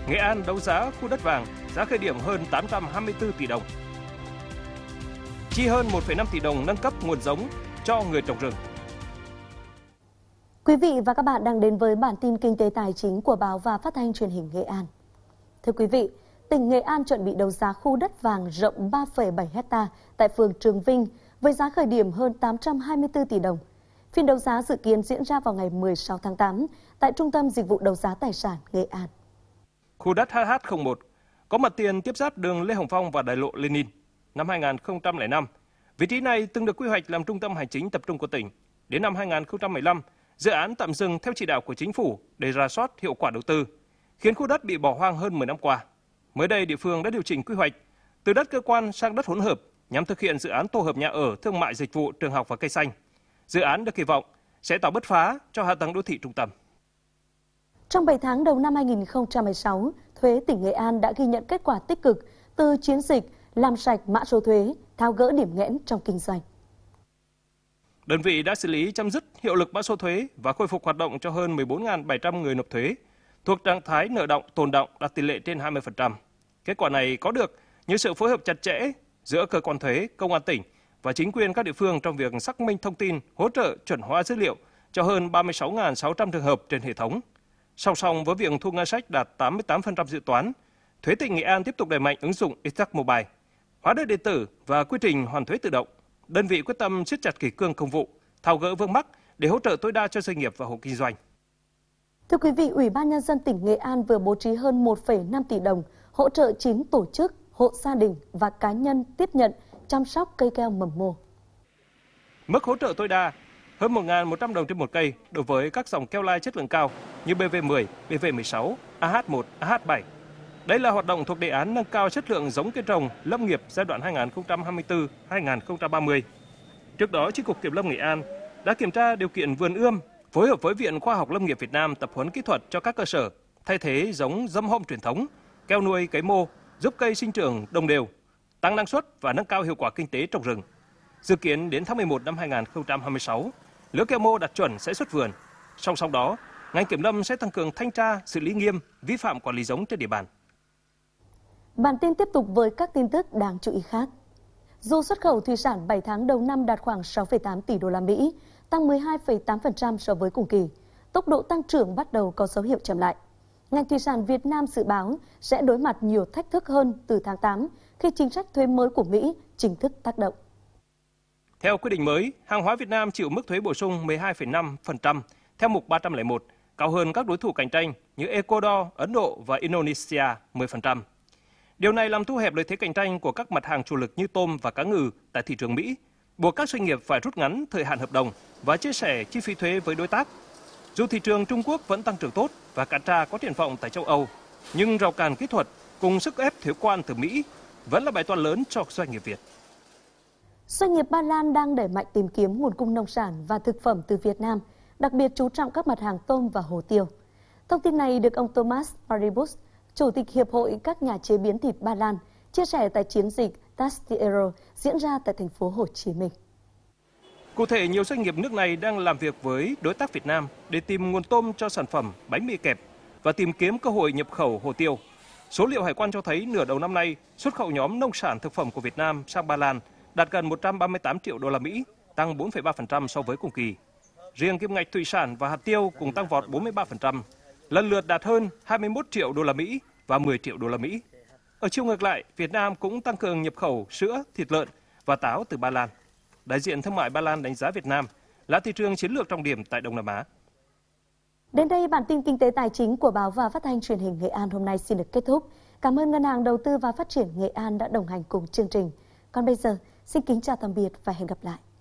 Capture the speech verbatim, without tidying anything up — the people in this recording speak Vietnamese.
Nghệ An đấu giá khu đất vàng, giá khởi điểm hơn tám trăm hai mươi tư tỷ đồng. Chi hơn một phẩy năm tỷ đồng nâng cấp nguồn giống cho người trồng rừng. Quý vị và các bạn đang đến với bản tin kinh tế tài chính của Báo và Phát thanh Truyền hình Nghệ An. Thưa quý vị, tỉnh Nghệ An chuẩn bị đấu giá khu đất vàng rộng ba phẩy bảy héc ta tại phường Trường Vinh với giá khởi điểm hơn tám trăm hai mươi tư tỷ đồng. Phiên đấu giá dự kiến diễn ra vào ngày mười sáu tháng tám tại Trung tâm Dịch vụ Đấu giá Tài sản Nghệ An. Khu đất H H không một có mặt tiền tiếp giáp đường Lê Hồng Phong và đại lộ Lenin. Năm hai nghìn không trăm lẻ năm, vị trí này từng được quy hoạch làm trung tâm hành chính tập trung của tỉnh. Đến năm hai nghìn không trăm mười lăm, dự án tạm dừng theo chỉ đạo của chính phủ để rà soát hiệu quả đầu tư, khiến khu đất bị bỏ hoang hơn mười năm qua. Mới đây, địa phương đã điều chỉnh quy hoạch từ đất cơ quan sang đất hỗn hợp nhằm thực hiện dự án tổ hợp nhà ở, thương mại, dịch vụ, trường học và cây xanh. Dự án được kỳ vọng sẽ tạo bứt phá cho hạ tầng đô thị trung tâm. Trong bảy tháng đầu năm hai nghìn không trăm mười sáu, thuế tỉnh Nghệ An đã ghi nhận kết quả tích cực từ chiến dịch làm sạch mã số thuế, tháo gỡ điểm nghẽn trong kinh doanh. Đơn vị đã xử lý chấm dứt hiệu lực mã số thuế và khôi phục hoạt động cho hơn mười bốn nghìn bảy trăm người nộp thuế, thuộc trạng thái nợ động tồn động đạt tỷ lệ trên hai mươi phần trăm. Kết quả này có được nhờ sự phối hợp chặt chẽ giữa cơ quan thuế, công an tỉnh và chính quyền các địa phương trong việc xác minh thông tin, hỗ trợ chuẩn hóa dữ liệu cho hơn ba mươi sáu nghìn sáu trăm trường hợp trên hệ thống. Song song với việc thu ngân sách đạt tám mươi tám phần trăm dự toán, thuế tỉnh Nghệ An tiếp tục đẩy mạnh ứng dụng e-tax mobile, hóa đơn điện tử và quy trình hoàn thuế tự động. Đơn vị quyết tâm siết chặt kỷ cương công vụ, tháo gỡ vướng mắc để hỗ trợ tối đa cho doanh nghiệp và hộ kinh doanh. Thưa quý vị, Ủy ban Nhân dân tỉnh Nghệ An vừa bố trí hơn một phẩy năm tỷ đồng hỗ trợ chín tổ chức, hộ gia đình và cá nhân tiếp nhận chăm sóc cây keo mầm mô. Mức hỗ trợ tối đa hơn một nghìn một trăm đồng trên một cây đối với các dòng keo lai chất lượng cao như B V mười, B V mười sáu, A H một, A H bảy. Đây là hoạt động thuộc đề án nâng cao chất lượng giống cây trồng lâm nghiệp giai đoạn hai nghìn không trăm hai mươi tư đến hai nghìn không trăm ba mươi. Trước đó, Chi cục Kiểm lâm Nghệ An đã kiểm tra điều kiện vườn ươm, phối hợp với Viện Khoa học Lâm nghiệp Việt Nam tập huấn kỹ thuật cho các cơ sở, thay thế giống dâm hôm truyền thống, keo nuôi cấy mô, giúp cây sinh trưởng đồng đều, tăng năng suất và nâng cao hiệu quả kinh tế trồng rừng. Dự kiến đến tháng mười một năm hai nghìn không trăm hai mươi sáu, lứa keo mô đạt chuẩn sẽ xuất vườn. Song song đó, ngành kiểm lâm sẽ tăng cường thanh tra, xử lý nghiêm vi phạm quản lý giống trên địa bàn. Bản tin tiếp tục với các tin tức đáng chú ý khác. Dù xuất khẩu thủy sản bảy tháng đầu năm đạt khoảng sáu phẩy tám tỷ đô la Mỹ, tăng mười hai phẩy tám phần trăm so với cùng kỳ, tốc độ tăng trưởng bắt đầu có dấu hiệu chậm lại. Ngành thủy sản Việt Nam dự báo sẽ đối mặt nhiều thách thức hơn từ tháng tám khi chính sách thuế mới của Mỹ chính thức tác động. Theo quyết định mới, hàng hóa Việt Nam chịu mức thuế bổ sung mười hai phẩy năm phần trăm theo mục ba trăm lẻ một, cao hơn các đối thủ cạnh tranh như Ecuador, Ấn Độ và Indonesia mười phần trăm. Điều này làm thu hẹp lợi thế cạnh tranh của các mặt hàng chủ lực như tôm và cá ngừ tại thị trường Mỹ, buộc các doanh nghiệp phải rút ngắn thời hạn hợp đồng và chia sẻ chi phí thuế với đối tác. Dù thị trường Trung Quốc vẫn tăng trưởng tốt và Qatar có triển vọng tại châu Âu, nhưng rào cản kỹ thuật cùng sức ép thuế quan từ Mỹ vẫn là bài toán lớn cho doanh nghiệp Việt. Doanh nghiệp Ba Lan đang đẩy mạnh tìm kiếm nguồn cung nông sản và thực phẩm từ Việt Nam, đặc biệt chú trọng các mặt hàng tôm và hồ tiêu. Thông tin này được ông Thomas Paribus, Chủ tịch Hiệp hội các nhà chế biến thịt Ba Lan, chia sẻ tại chiến dịch Tastiero diễn ra tại thành phố Hồ Chí Minh. Cụ thể, nhiều doanh nghiệp nước này đang làm việc với đối tác Việt Nam để tìm nguồn tôm cho sản phẩm bánh mì kẹp và tìm kiếm cơ hội nhập khẩu hồ tiêu. Số liệu hải quan cho thấy nửa đầu năm nay, xuất khẩu nhóm nông sản thực phẩm của Việt Nam sang Ba Lan đạt gần một trăm ba mươi tám triệu đô la Mỹ, tăng bốn phẩy ba phần trăm so với cùng kỳ. Riêng kim ngạch thủy sản và hạt tiêu cùng tăng vọt bốn mươi ba phần trăm, lần lượt đạt hơn hai mươi mốt triệu đô la Mỹ và mười triệu đô la Mỹ. Ở chiều ngược lại, Việt Nam cũng tăng cường nhập khẩu sữa, thịt lợn và táo từ Ba Lan. Đại diện thương mại Ba Lan đánh giá Việt Nam là thị trường chiến lược trọng điểm tại Đông Nam Á. Đến đây, bản tin kinh tế tài chính của Báo và Phát thanh Truyền hình Nghệ An hôm nay xin được kết thúc. Cảm ơn Ngân hàng Đầu tư và Phát triển Nghệ An đã đồng hành cùng chương trình. Còn bây giờ, xin kính chào tạm biệt và hẹn gặp lại.